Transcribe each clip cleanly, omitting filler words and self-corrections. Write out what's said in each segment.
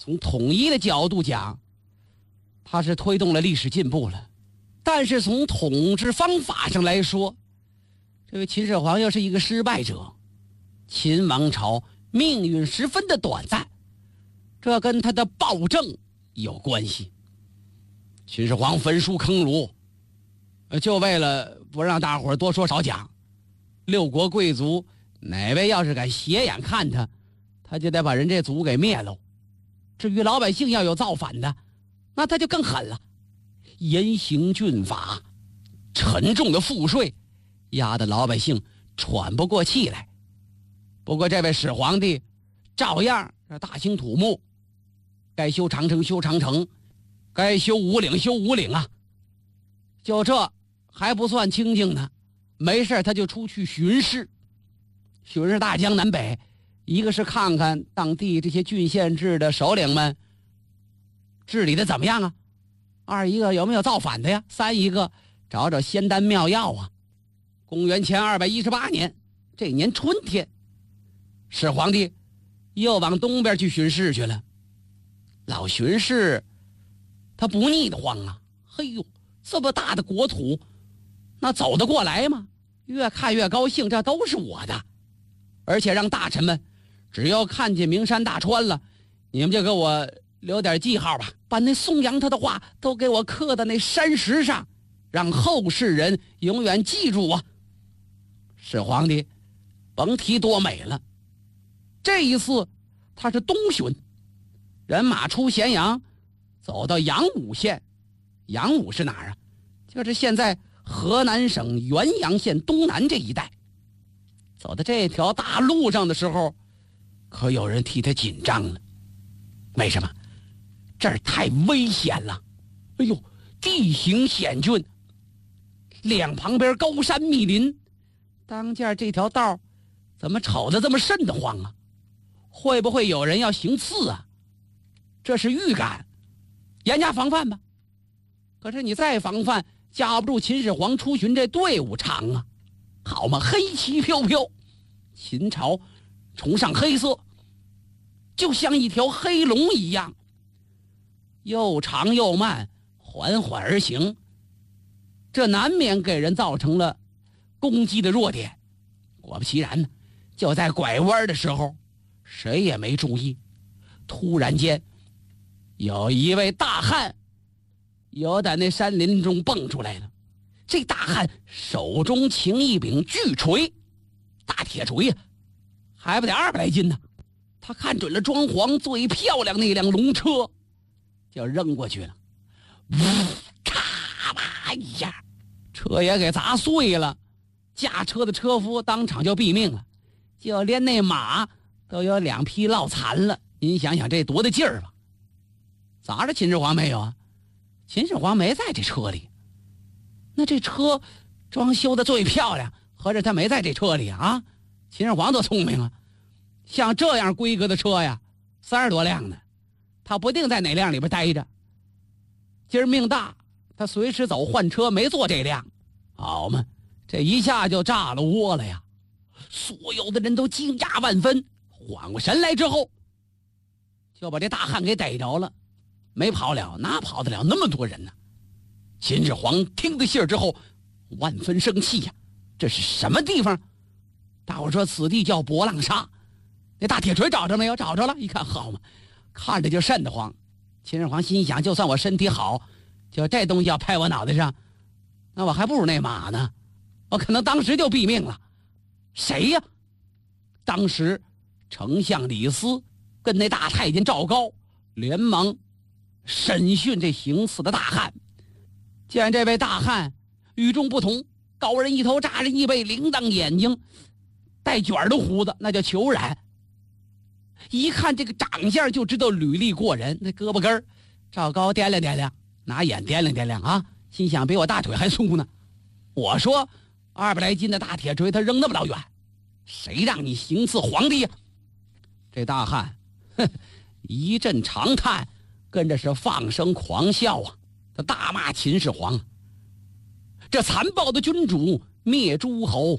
从统一的角度讲，他是推动了历史进步了，但是从统治方法上来说，这位秦始皇又是一个失败者。秦王朝命运十分的短暂，这跟他的暴政有关系。秦始皇焚书坑儒，就为了不让大伙多说少讲，六国贵族哪位要是敢斜眼看他，他就得把人这族给灭喽。至于老百姓要有造反的，那他就更狠了，严刑峻法，沉重的赋税压得老百姓喘不过气来。不过这位始皇帝照样大兴土木，该修长城修长城，该修五岭修五岭啊。就这还不算清静呢，没事他就出去巡视大江南北，一个是看看当地这些郡县制的首领们治理的怎么样啊，二一个有没有造反的呀，三一个找找仙丹妙药啊。公元前218年这年春天，始皇帝又往东边去巡视去了。老巡视他不腻得慌啊，嘿呦，这么大的国土，那走得过来吗？越看越高兴，这都是我的。而且让大臣们只要看见名山大川了，你们就给我留点记号吧，把那颂扬他的话都给我刻在那山石上，让后世人永远记住我。始皇帝甭提多美了。这一次他是东巡，人马出咸阳，走到阳武县。阳武是哪儿啊？就是现在河南省原阳县东南这一带。走到这条大路上的时候，可有人替他紧张了。为什么？这儿太危险了。哎呦，地形险峻，两旁边高山密林，当间这条道怎么瞅得这么瘆得慌啊？会不会有人要行刺啊？这是预感，严加防范吧。可是你再防范，架不住秦始皇出巡这队伍长啊。好嘛，黑旗飘飘，秦朝崇尚黑色，就像一条黑龙一样，又长又慢，缓缓而行，这难免给人造成了攻击的弱点。果不其然呢，就在拐弯的时候，谁也没注意，突然间有一位大汉由在那山林中蹦出来了。这大汉手中擎一柄巨锤，大铁锤呀，还不得200来斤呢。他看准了装潢最漂亮那辆龙车，就扔过去了，呜，咔吧一下，车也给砸碎了，驾车的车夫当场就毙命了，就连那马都有2匹落残了。您想想这多大劲儿吧？砸着秦始皇没有啊？秦始皇没在这车里。那这车装修的最漂亮，合着他没在这车里啊？秦始皇多聪明啊！像这样规格的车呀，30多辆呢，他不定在哪辆里边待着。今儿命大，他随时走换车，没坐这辆。好嘛，这一下就炸了窝了呀！所有的人都惊讶万分，缓过神来之后，就把这大汉给逮着了。没跑了，哪跑得了那么多人呢？秦始皇听得信儿之后，万分生气呀！这是什么地方？大伙说此地叫博浪沙。那大铁锤找着没有？找着了。一看，好嘛，看着就瘆得慌。秦始皇心想，就算我身体好，就这东西要拍我脑袋上，那我还不如那马呢，我可能当时就毙命了。谁呀？当时丞相李斯跟那大太监赵高连忙审讯这行刺的大汉。见这位大汉与众不同，高人一头，扎人一背，铃铛眼睛，带卷的胡子，那叫虬髯。一看这个长相就知道履历过人。那胳膊根儿，赵高掂量掂量，拿眼掂量掂量啊，心想比我大腿还粗呢。我说200来斤的大铁锤，他扔那么老远，谁让你行刺皇帝呀？这大汉一阵长叹，跟着是放声狂笑啊！他大骂秦始皇，这残暴的君主灭诸侯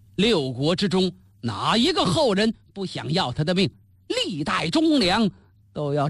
，6国之中哪一个后人不想要他的命？历代忠良都要